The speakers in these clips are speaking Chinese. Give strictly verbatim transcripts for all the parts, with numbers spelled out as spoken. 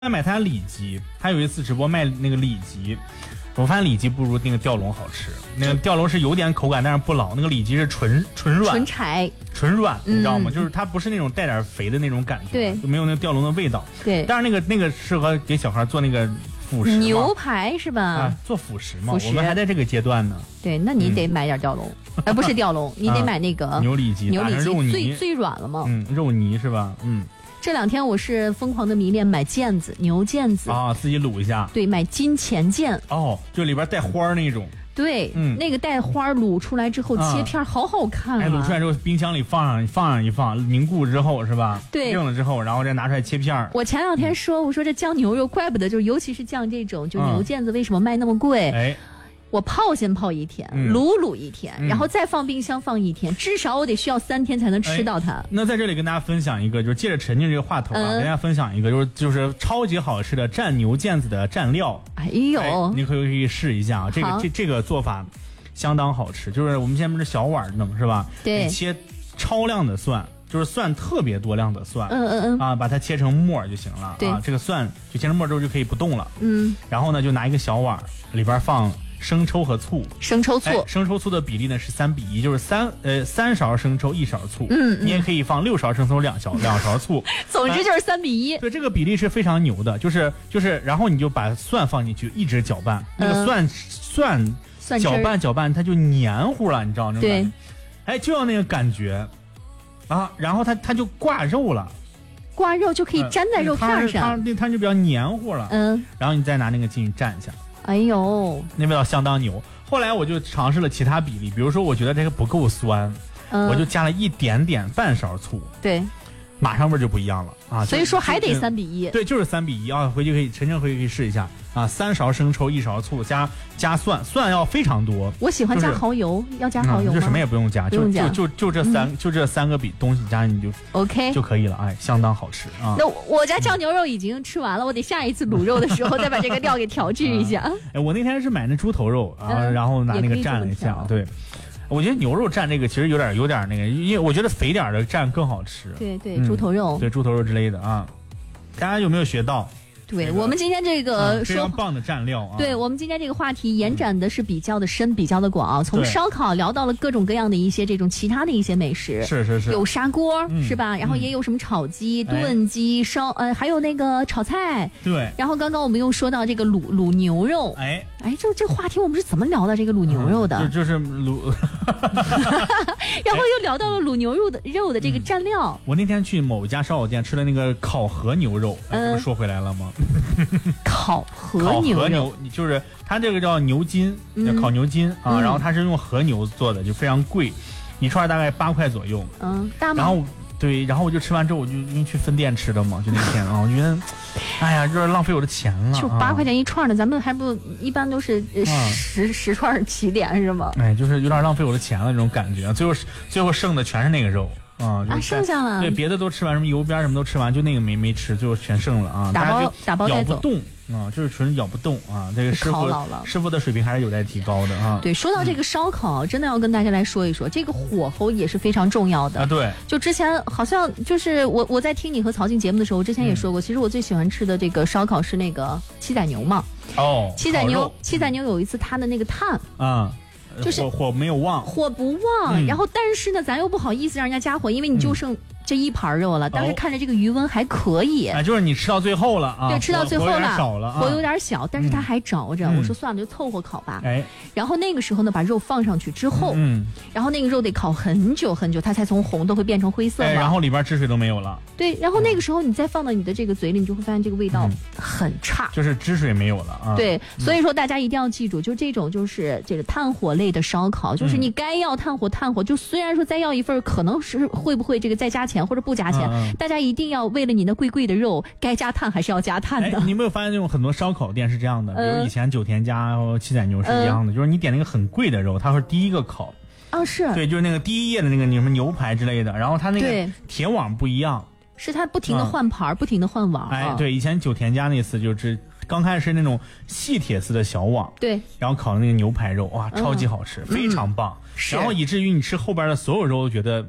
买它里脊，他有一次直播卖那个里脊，我发现里脊不如那个吊龙好吃。那个吊龙是有点口感，但是不老。那个里脊是纯纯软、 纯柴、 纯软，你知道吗？ 嗯、 就是它不是那种带点肥的那种感觉， 对， 就没有那个吊龙的味道。 对， 但是那个那个适合给小孩做那个辅食， 牛排是吧？ 啊，做辅食嘛， 辅食我们还在这个阶段呢。 对，那你得买点吊龙，哎、嗯，不是吊龙，你得买那个、 啊、牛里脊， 牛里脊最最软了嘛。 嗯，肉泥是吧？嗯。 这两天我是疯狂的迷恋买腱子，牛腱子啊，自己卤一下。 对，买金钱腱。 哦，就里边带花那种。 对，嗯，那个带花卤出来之后、啊、切片好好看啊！ 哎，卤出来之后冰箱里放上放上一放，凝固之后是吧？ 对， 硬了之后，然后再拿出来切片。 我前两天说，我说这酱牛肉，怪不得就尤其是酱这种就牛腱子为什么卖那么贵？ 哎。 我泡先泡一天， 嗯、 卤卤一天、嗯，然后再放冰箱放一天，至少我得需要三天才能吃到它。 哎、那在这里跟大家分享一个，就是借着陈静这个话头啊，嗯、跟大家分享一个，就是就是超级好吃的蘸牛腱子的蘸料。 哎呦， 哎、你可以可以试一下啊，这个这这个做法相当好吃。就是我们现在不是小碗弄是吧？ 对， 你切超量的蒜，就是蒜特别多量的蒜， 嗯嗯嗯， 啊，把它切成末就行了。 对啊，这个蒜就切成末之后就可以不动了。 嗯， 然后呢，就拿一个小碗，里边放生抽和醋， 生抽醋、 哎，生抽醋的比例呢是三比一，就是三呃三勺生抽一勺醋， 嗯， 你也可以放六勺生抽两勺两勺醋， 总之就是三比一、 哎。对，这个比例是非常牛的，就是就是，然后你就把蒜放进去，一直搅拌，那个蒜、嗯、蒜搅拌搅拌，它就黏糊了，你知道那种感觉？哎，就要那个感觉啊，然后它它就挂肉了。 挂肉就可以粘在肉片上， 它它就比较黏糊了， 嗯， 然后你再拿那个进去蘸一下。 哎呦， 那味道相当牛。后来我就尝试了其他比例，比如说我觉得这个不够酸，嗯、我就加了一点点半勺醋， 对， 马上味儿就不一样了啊。 所以说还得三比一， 对，就是三比一啊。回去可以，陈静回去可以试一下啊。三勺生抽，一勺醋，加加蒜，蒜要非常多。 我喜欢加蚝油，就是、要加蚝油吗？ 嗯、就什么也不用加， 不用加就就就就这三、嗯、就这三个比东西加你就 OK 就可以了，哎，相当好吃啊。 那我家酱牛肉已经吃完了，我得下一次卤肉的时候再把这个料给调制一下。 嗯、哎，我那天是买那猪头肉啊、嗯，然后拿那个蘸了一下，对。我觉得牛肉蘸这个其实有点有点那个，因为我觉得肥点的蘸更好吃。 对对，嗯、猪头肉， 对猪头肉之类的啊。大家有没有学到？ 对、这个、我们今天这个、 嗯、非常棒的蘸料啊！ 对我们今天这个话题延展的是比较的深、嗯、比较的广，从烧烤聊到了各种各样的一些这种其他的一些美食， 是是是， 有砂锅、 嗯、 是吧？然后也有什么炒鸡、 嗯、 炖鸡、烧呃，还有那个炒菜。 对。 然后刚刚我们又说到这个卤卤牛肉， 哎哎，这这个话题我们是怎么聊到这个卤牛肉的？ 嗯、就就是卤， 然后又聊到了卤牛肉的肉的这个蘸料、 嗯。我那天去某家烧烤店吃了那个烤和牛肉，嗯，说回来了吗？ 烤和牛肉， 烤和牛，你就是它这个叫牛筋，叫烤牛筋、 嗯、 啊，然后它是用和牛做的，就非常贵，一串大概八块左右。 嗯，大吗？ 然后对，然后我就吃完之后，我就因为去分店吃的嘛，就那天啊，我觉得，哎呀，就是浪费我的钱了。 就八块钱一串的，咱们还不一般都是十、嗯、十串起点是吗？ 哎，就是有点浪费我的钱了这种感觉，最后最后剩的全是那个肉。啊、 嗯，剩下了。 对，别的都吃完，什么油边什么都吃完，就那个没没吃，最后全剩了啊。 打包打包带走。 咬不动啊，就是纯咬不动啊。这个师傅师傅的水平还是有待提高的啊。 对，说到这个烧烤，嗯、真的要跟大家来说一说，这个火候也是非常重要的啊。对， 就之前好像就是我我在听你和曹静节目的时候，我之前也说过、嗯，其实我最喜欢吃的这个烧烤是那个七仔牛嘛。 哦， 七仔牛，七仔牛有一次它的那个炭啊。 就是火火没有旺， 火不旺、嗯，然后但是呢，咱又不好意思让人家加火，因为你就剩这一盘肉了。当时看着这个余温还可以， 哎，就是你吃到最后了啊， 对，吃到最后了， 火有点少了， 火有点小，但是它还着着。 嗯、 我说算了，就凑合烤吧。 哎， 然后那个时候呢，把肉放上去之后， 嗯， 然后那个肉得烤很久很久，它才从红都会变成灰色嘛。 哎，然后里边汁水都没有了。 对，然后那个时候你再放到你的这个嘴里，你就会发现这个味道很差， 嗯、就是汁水没有了啊。 对，所以说大家一定要记住，就这种就是这个炭火类的烧烤。就是你该要炭火炭火，就虽然说再要一份，可能是会不会这个再加钱或者不加钱， 嗯、 大家一定要为了你那贵贵的肉，该加炭还是要加炭的。 哎、你有没有发现，这种很多烧烤店是这样的？比如以前九田家、七仔牛是一样的，嗯、就是你点那个很贵的肉，它会第一个烤。 啊，是。 对，就是那个第一页的那个什么牛排之类的，然后它那个铁网不一样， 是它不停的换盘、嗯，不停的换网。 哎，对，以前九田家那次就是。刚开始是那种细铁丝的小网， 对， 然后烤的那个牛排肉，哇，超级好吃， 嗯、 非常棒、嗯。然后以至于你吃后边的所有肉都觉得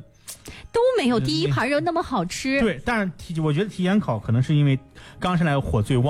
都没有第一盘肉那么好吃。 对，但是提我觉得提前烤可能是因为刚上来火最旺。